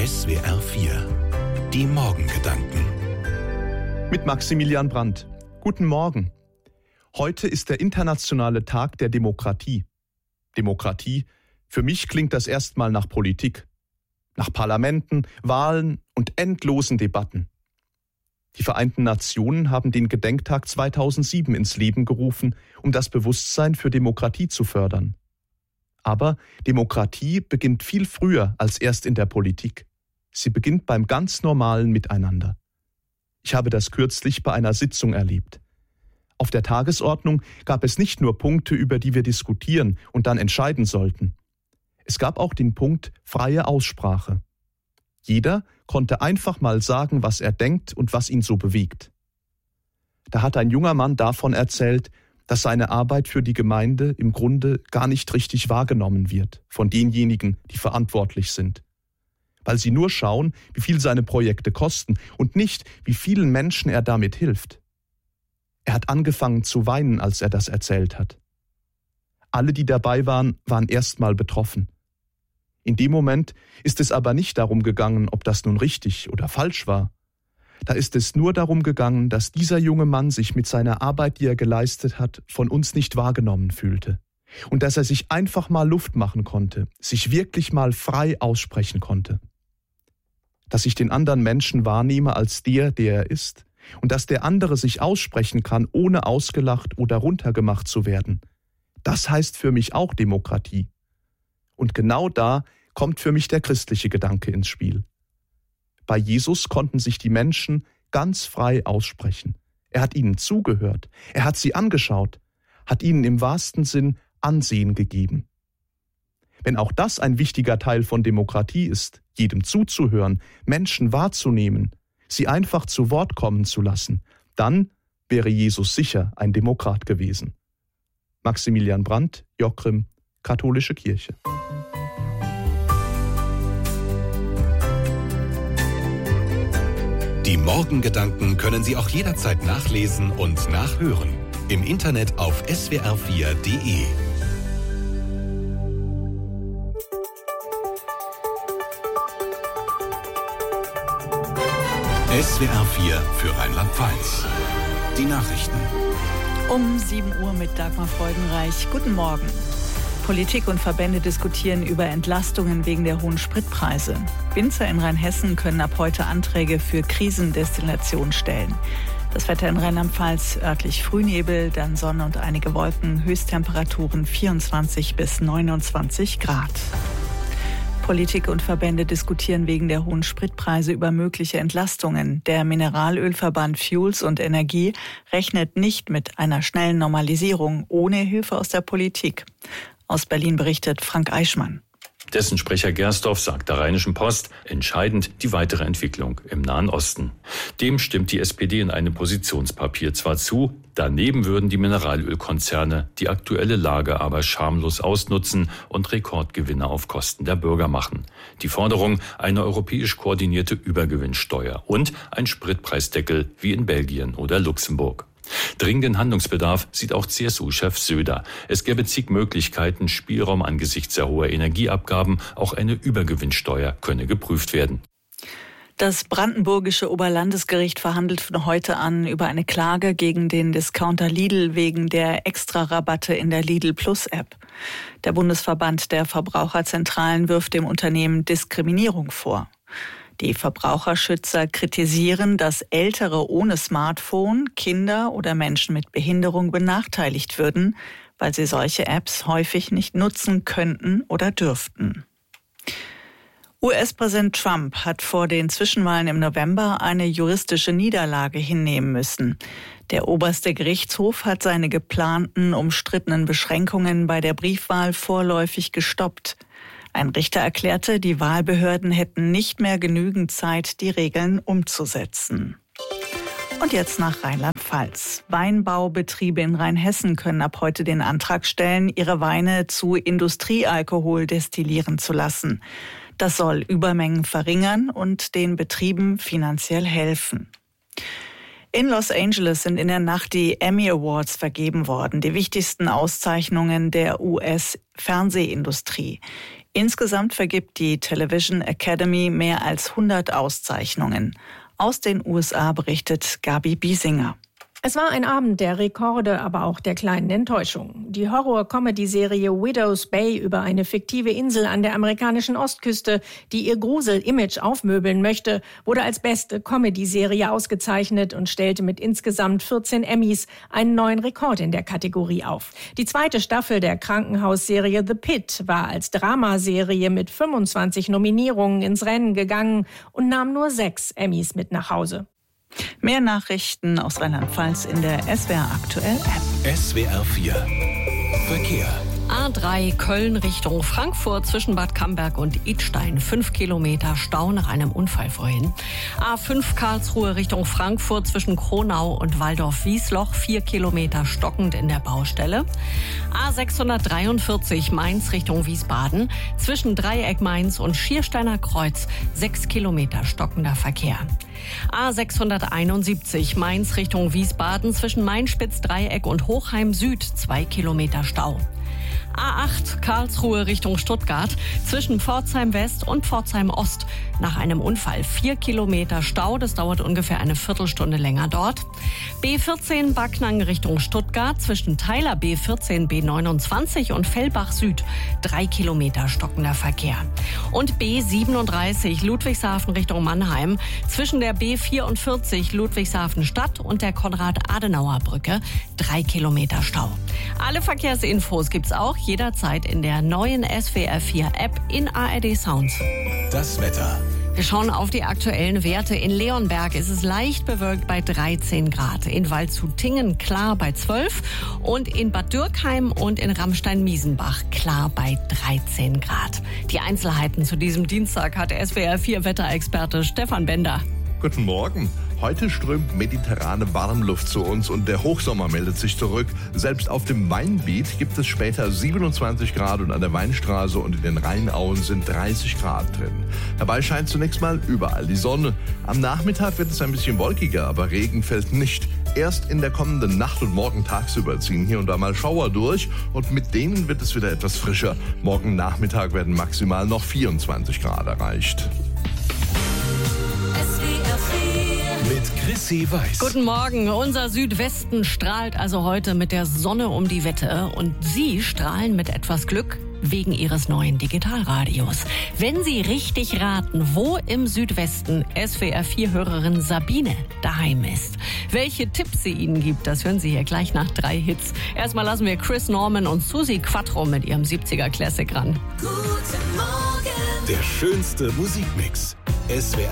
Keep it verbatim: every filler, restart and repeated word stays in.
S W R vier. Die Morgengedanken. Mit Maximilian Brandt. Guten Morgen. Heute ist der internationale Tag der Demokratie. Demokratie, für mich klingt das erstmal nach Politik. Nach Parlamenten, Wahlen und endlosen Debatten. Die Vereinten Nationen haben den Gedenktag zweitausendsieben ins Leben gerufen, um das Bewusstsein für Demokratie zu fördern. Aber Demokratie beginnt viel früher als erst in der Politik. Sie beginnt beim ganz normalen Miteinander. Ich habe das kürzlich bei einer Sitzung erlebt. Auf der Tagesordnung gab es nicht nur Punkte, über die wir diskutieren und dann entscheiden sollten. Es gab auch den Punkt freie Aussprache. Jeder konnte einfach mal sagen, was er denkt und was ihn so bewegt. Da hat ein junger Mann davon erzählt, dass seine Arbeit für die Gemeinde im Grunde gar nicht richtig wahrgenommen wird von denjenigen, die verantwortlich sind. Weil sie nur schauen, wie viel seine Projekte kosten und nicht, wie vielen Menschen er damit hilft. Er hat angefangen zu weinen, als er das erzählt hat. Alle, die dabei waren, waren erstmal betroffen. In dem Moment ist es aber nicht darum gegangen, ob das nun richtig oder falsch war. Da ist es nur darum gegangen, dass dieser junge Mann sich mit seiner Arbeit, die er geleistet hat, von uns nicht wahrgenommen fühlte. Und dass er sich einfach mal Luft machen konnte, sich wirklich mal frei aussprechen konnte. Dass ich den anderen Menschen wahrnehme als der, der er ist, und dass der andere sich aussprechen kann, ohne ausgelacht oder runtergemacht zu werden. Das heißt für mich auch Demokratie. Und genau da kommt für mich der christliche Gedanke ins Spiel. Bei Jesus konnten sich die Menschen ganz frei aussprechen. Er hat ihnen zugehört, er hat sie angeschaut, hat ihnen im wahrsten Sinn Ansehen gegeben. Wenn auch das ein wichtiger Teil von Demokratie ist, jedem zuzuhören, Menschen wahrzunehmen, sie einfach zu Wort kommen zu lassen, dann wäre Jesus sicher ein Demokrat gewesen. Maximilian Brandt, Jochrim, Katholische Kirche. Die Morgengedanken können Sie auch jederzeit nachlesen und nachhören. Im Internet auf S W R vier Punkt de. S W R vier für Rheinland-Pfalz. Die Nachrichten. Um sieben Uhr mit Dagmar Freudenreich. Guten Morgen. Politik und Verbände diskutieren über Entlastungen wegen der hohen Spritpreise. Winzer in Rheinhessen können ab heute Anträge für Krisendestillation stellen. Das Wetter in Rheinland-Pfalz: örtlich Frühnebel, dann Sonne und einige Wolken, Höchsttemperaturen vierundzwanzig bis neunundzwanzig Grad. Politik und Verbände diskutieren wegen der hohen Spritpreise über mögliche Entlastungen. Der Mineralölverband Fuels und Energie rechnet nicht mit einer schnellen Normalisierung ohne Hilfe aus der Politik. Aus Berlin berichtet Frank Eichmann. Dessen Sprecher Gersdorf sagt der Rheinischen Post, entscheidend die weitere Entwicklung im Nahen Osten. Dem stimmt die S P D in einem Positionspapier zwar zu, daneben würden die Mineralölkonzerne die aktuelle Lage aber schamlos ausnutzen und Rekordgewinne auf Kosten der Bürger machen. Die Forderung, eine europäisch koordinierte Übergewinnsteuer und ein Spritpreisdeckel wie in Belgien oder Luxemburg. Dringenden Handlungsbedarf sieht auch C S U-Chef Söder. Es gäbe zig Möglichkeiten, Spielraum angesichts der hohen Energieabgaben. Auch eine Übergewinnsteuer könne geprüft werden. Das brandenburgische Oberlandesgericht verhandelt von heute an über eine Klage gegen den Discounter Lidl wegen der Extrarabatte in der Lidl Plus App. Der Bundesverband der Verbraucherzentralen wirft dem Unternehmen Diskriminierung vor. Die Verbraucherschützer kritisieren, dass Ältere ohne Smartphone, Kinder oder Menschen mit Behinderung benachteiligt würden, weil sie solche Apps häufig nicht nutzen könnten oder dürften. U S-Präsident Trump hat vor den Zwischenwahlen im November eine juristische Niederlage hinnehmen müssen. Der oberste Gerichtshof hat seine geplanten, umstrittenen Beschränkungen bei der Briefwahl vorläufig gestoppt. Ein Richter erklärte, die Wahlbehörden hätten nicht mehr genügend Zeit, die Regeln umzusetzen. Und jetzt nach Rheinland-Pfalz. Weinbaubetriebe in Rheinhessen können ab heute den Antrag stellen, ihre Weine zu Industriealkohol destillieren zu lassen. Das soll Übermengen verringern und den Betrieben finanziell helfen. In Los Angeles sind in der Nacht die Emmy Awards vergeben worden, die wichtigsten Auszeichnungen der U S-Fernsehindustrie. Insgesamt vergibt die Television Academy mehr als hundert Auszeichnungen. Aus den U S A berichtet Gabi Biesinger. Es war ein Abend der Rekorde, aber auch der kleinen Enttäuschung. Die Horror-Comedy-Serie Widow's Bay über eine fiktive Insel an der amerikanischen Ostküste, die ihr Grusel-Image aufmöbeln möchte, wurde als beste Comedy-Serie ausgezeichnet und stellte mit insgesamt vierzehn Emmys einen neuen Rekord in der Kategorie auf. Die zweite Staffel der Krankenhausserie The Pit war als Dramaserie mit fünfundzwanzig Nominierungen ins Rennen gegangen und nahm nur sechs Emmys mit nach Hause. Mehr Nachrichten aus Rheinland-Pfalz in der S W R Aktuell App. S W R vier Verkehr. A drei Köln Richtung Frankfurt zwischen Bad Camberg und Idstein. Fünf Kilometer Stau nach einem Unfall vorhin. A fünf Karlsruhe Richtung Frankfurt zwischen Kronau und Waldorf-Wiesloch. Vier Kilometer stockend in der Baustelle. A sechshundertdreiundvierzig Mainz Richtung Wiesbaden. Zwischen Dreieck Mainz und Schiersteiner Kreuz. Sechs Kilometer stockender Verkehr. A sechshunderteinundsiebzig Mainz Richtung Wiesbaden. Zwischen Mainspitz-Dreieck und Hochheim Süd. Zwei Kilometer Stau. A acht Karlsruhe Richtung Stuttgart zwischen Pforzheim West und Pforzheim Ost. Nach einem Unfall vier Kilometer Stau, das dauert ungefähr eine Viertelstunde länger dort. B vierzehn Backnang Richtung Stuttgart zwischen Teiler B vierzehn B neunundzwanzig und Fellbach Süd. Drei Kilometer stockender Verkehr. Und B siebenunddreißig Ludwigshafen Richtung Mannheim zwischen der B vierundvierzig Ludwigshafen Stadt und der Konrad-Adenauer-Brücke. Drei Kilometer Stau. Alle Verkehrsinfos gibt's auch jederzeit in der neuen S W R vier App in A R D Sounds. Das Wetter. Wir schauen auf die aktuellen Werte. In Leonberg ist es leicht bewölkt bei dreizehn Grad. In Waldshut-Tiengen klar bei zwölf. Und in Bad Dürkheim und in Ramstein-Miesenbach klar bei dreizehn Grad. Die Einzelheiten zu diesem Dienstag hat S W R vier Wetterexperte Stefan Bender. Guten Morgen. Heute strömt mediterrane Warmluft zu uns und der Hochsommer meldet sich zurück. Selbst auf dem Weinbiet gibt es später siebenundzwanzig Grad und an der Weinstraße und in den Rheinauen sind dreißig Grad drin. Dabei scheint zunächst mal überall die Sonne. Am Nachmittag wird es ein bisschen wolkiger, aber Regen fällt nicht. Erst in der kommenden Nacht und morgen tagsüber ziehen hier und da mal Schauer durch und mit denen wird es wieder etwas frischer. Morgen Nachmittag werden maximal noch vierundzwanzig Grad erreicht. Mit Chrissy Weiß. Guten Morgen. Unser Südwesten strahlt also heute mit der Sonne um die Wette. Und Sie strahlen mit etwas Glück wegen Ihres neuen Digitalradios. Wenn Sie richtig raten, wo im Südwesten S W R vier Hörerin Sabine daheim ist, welche Tipps sie Ihnen gibt, das hören Sie hier gleich nach drei Hits. Erstmal lassen wir Chris Norman und Susi Quattro mit ihrem siebziger Classic ran. Guten Morgen. Der schönste Musikmix. S W